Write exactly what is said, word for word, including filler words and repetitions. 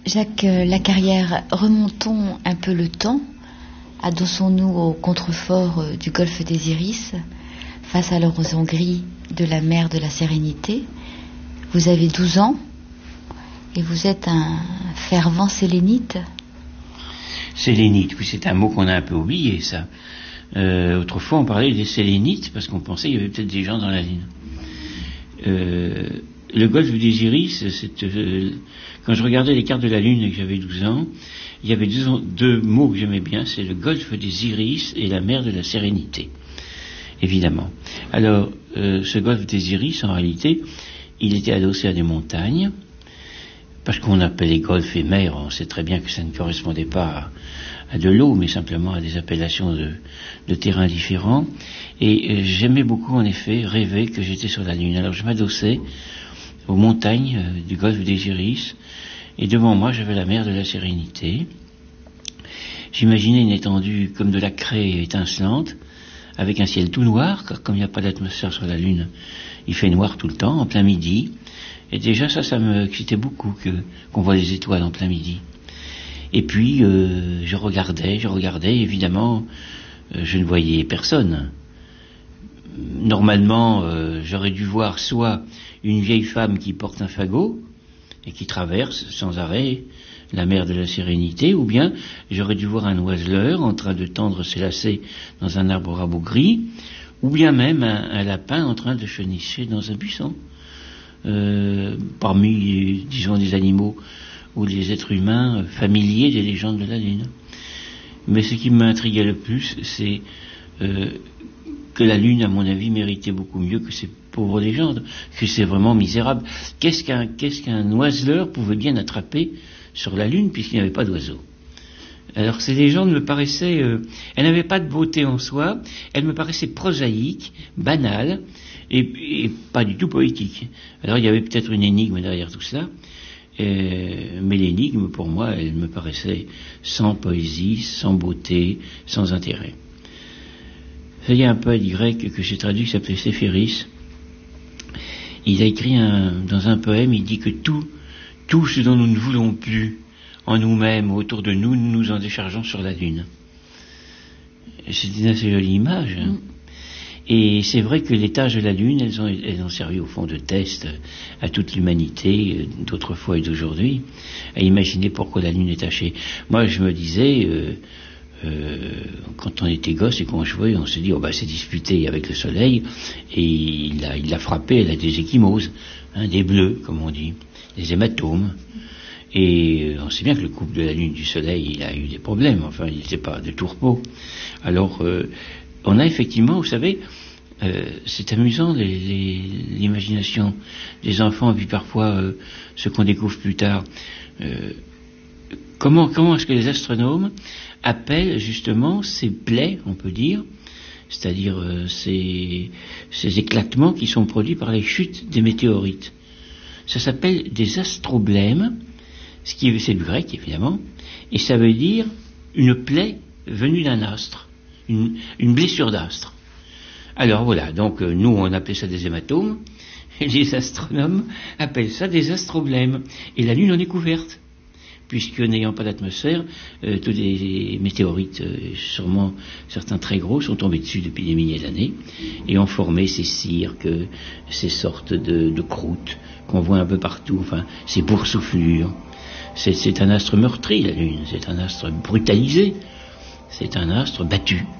Jacques Lacarrière, remontons un peu le temps, adossons-nous au contrefort du golfe des Iris, face à l'horizon gris de la mer de la Sérénité. Vous avez douze ans et vous êtes un fervent sélénite. Sélénite, oui, c'est un mot qu'on a un peu oublié, ça. Euh, autrefois, on parlait des sélénites parce qu'on pensait qu'il y avait peut-être des gens dans la Lune. Euh, le golfe des Iris, c'est, euh, quand je regardais les cartes de la Lune et que j'avais douze ans, il y avait deux, deux mots que j'aimais bien, c'est le golfe des Iris et la mer de la Sérénité, évidemment. Alors, euh, ce golfe des Iris, en réalité, il était adossé à des montagnes, parce qu'on appelait golfe et mer, on sait très bien que ça ne correspondait pas à, à de l'eau, mais simplement à des appellations de, de terrains différents. Et euh, j'aimais beaucoup, en effet, rêver que j'étais sur la Lune. Alors je m'adossais aux montagnes euh, du golfe des Iris, et devant moi j'avais la mer de la Sérénité. J'imaginais une étendue comme de la craie étincelante, avec un ciel tout noir, car comme il n'y a pas d'atmosphère sur la Lune, il fait noir tout le temps, en plein midi. Et déjà ça, ça me excitait beaucoup que, qu'on voit les étoiles en plein midi. Et puis euh, je regardais, je regardais, évidemment, euh, je ne voyais personne. Normalement, euh, j'aurais dû voir soit une vieille femme qui porte un fagot et qui traverse sans arrêt la mer de la Sérénité, ou bien j'aurais dû voir un oiseleur en train de tendre ses lacets dans un arbre rabougri, ou bien même un, un lapin en train de chenicher dans un buisson. Euh, parmi, disons, des animaux ou des êtres humains familiers des légendes de la Lune. Mais ce qui m'intriguait le plus, c'est euh, que la Lune, à mon avis, méritait beaucoup mieux que ces pauvres légendes, que c'est vraiment misérable. Qu'est-ce qu'un, qu'est-ce qu'un oiseleur pouvait bien attraper sur la Lune, puisqu'il n'y avait pas d'oiseaux? Alors ces légendes me paraissaient, euh, elles n'avaient pas de beauté en soi, elles me paraissaient prosaïques, banales, et, et pas du tout poétiques. Alors il y avait peut-être une énigme derrière tout cela, euh, mais l'énigme, pour moi, elle me paraissait sans poésie, sans beauté, sans intérêt. Il y a un poète grec que j'ai traduit qui s'appelait Séphéris. Il a écrit un, dans un poème, il dit que tout, tout ce dont nous ne voulons plus en nous-mêmes, autour de nous, nous nous en déchargeons sur la Lune. C'est une assez jolie image. Hein. Mm. Et c'est vrai que les tâches de la Lune, elles ont, elles ont servi au fond de test à toute l'humanité, d'autrefois et d'aujourd'hui, à imaginer pourquoi la Lune est tachée. Moi, je me disais, euh, euh, quand on était gosse et qu'on jouait, on se dit, oh bah c'est disputé avec le Soleil, et il l'a il a frappé, elle a des échymoses, hein, des bleus, comme on dit, des hématomes. Et on sait bien que le couple de la Lune du Soleil, il a eu des problèmes, enfin il n'était pas de tout repos. Alors euh, on a effectivement, vous savez, euh, c'est amusant les, les, l'imagination des enfants, et puis parfois euh, ce qu'on découvre plus tard. Euh, comment, comment est-ce que les astronomes appellent justement ces plaies, on peut dire, c'est-à-dire euh, ces, ces éclatements qui sont produits par les chutes des météorites? Ça s'appelle des astroblèmes, ce qui est, c'est du grec évidemment, et ça veut dire une plaie venue d'un astre, une, une blessure d'astre. Alors voilà, donc euh, nous on appelait ça des hématomes, et les astronomes appellent ça des astroblèmes, et la Lune en est couverte, puisque n'ayant pas d'atmosphère, euh, tous les météorites, euh, sûrement certains très gros, sont tombés dessus depuis des milliers d'années, et ont formé ces cirques, ces sortes de, de croûtes qu'on voit un peu partout, enfin ces boursouflures. C'est, c'est un astre meurtri, la Lune, c'est un astre brutalisé, c'est un astre battu,